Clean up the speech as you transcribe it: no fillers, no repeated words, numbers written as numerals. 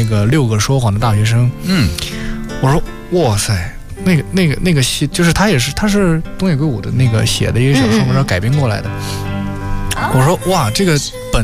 个6个说谎的大学生。我说哇塞，那个戏就是他是东野圭吾的那个写的一个小说文章改编过来的。我说哇，这个本